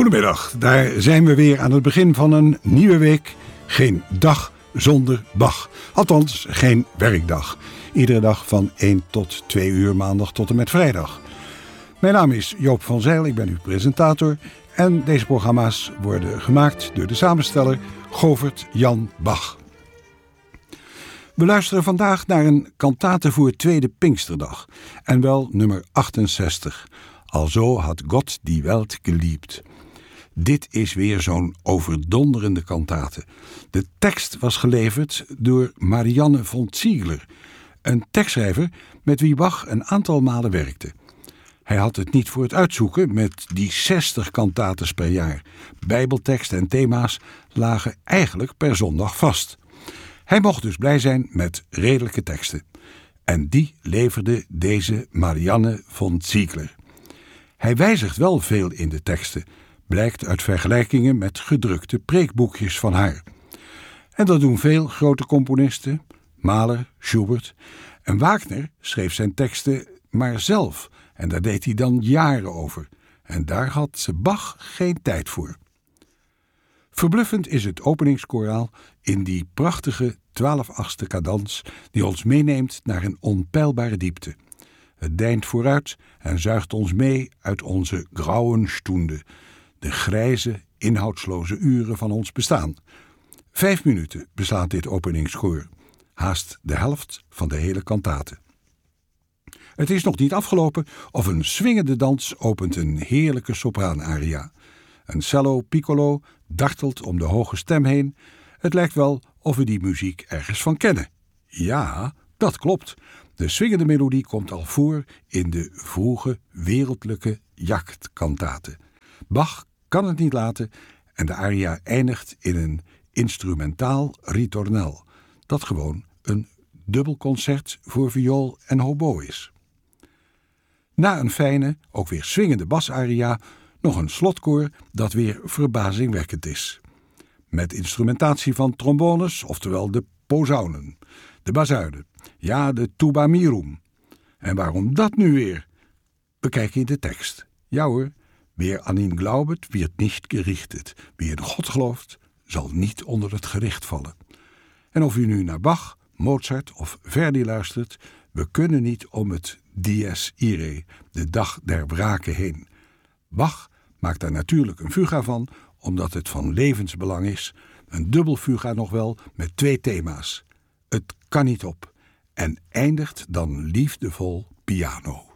Goedemiddag, daar zijn we weer aan het begin van een nieuwe week. Geen dag zonder Bach. Althans, geen werkdag. Iedere dag van 1 tot 2 uur maandag tot en met vrijdag. Mijn naam is Joop van Zijl, ik ben uw presentator. En deze programma's worden gemaakt door de samensteller Govert Jan Bach. We luisteren vandaag naar een kantate voor tweede Pinksterdag. En wel nummer 68. Alzo had God die Welt geliebt. Dit is weer zo'n overdonderende kantate. De tekst was geleverd door Marianne von Ziegler, een tekstschrijver met wie Bach een aantal malen werkte. Hij had het niet voor het uitzoeken met die 60 kantates per jaar. Bijbelteksten en thema's lagen eigenlijk per zondag vast. Hij mocht dus blij zijn met redelijke teksten. En die leverde deze Marianne von Ziegler. Hij wijzigt wel veel in de teksten, blijkt uit vergelijkingen met gedrukte preekboekjes van haar. En dat doen veel grote componisten, Mahler, Schubert. En Wagner schreef zijn teksten maar zelf, en daar deed hij dan jaren over. En daar had Bach geen tijd voor. Verbluffend is het openingskoraal in die prachtige 12/8 cadans die ons meeneemt naar een onpeilbare diepte. Het deint vooruit en zuigt ons mee uit onze grauwen Stunde, de grijze, inhoudsloze uren van ons bestaan. 5 minuten beslaat dit openingskoor, haast de helft van de hele kantate. Het is nog niet afgelopen of een swingende dans opent een heerlijke sopraanaria. Een cello piccolo dartelt om de hoge stem heen. Het lijkt wel of we die muziek ergens van kennen. Ja, dat klopt. De swingende melodie komt al voor in de vroege wereldlijke jachtkantate. Bach kan het niet laten en de aria eindigt in een instrumentaal ritornel, dat gewoon een dubbelconcert voor viool en hobo is. Na een fijne, ook weer swingende basaria, nog een slotkoor dat weer verbazingwekkend is. Met instrumentatie van trombones, oftewel de posaunen, de bazuinen, ja, de tuba mirum. En waarom dat nu weer? Bekijk in de tekst. Ja hoor, wer an ihn glaubet, wird nicht gerichtet. Wie in God gelooft, zal niet onder het gericht vallen. En of u nu naar Bach, Mozart of Verdi luistert, we kunnen niet om het Dies Irae, de dag der wrake, heen. Bach maakt daar natuurlijk een fuga van, omdat het van levensbelang is. Een dubbel fuga nog wel met 2 thema's. Het kan niet op en eindigt dan liefdevol piano.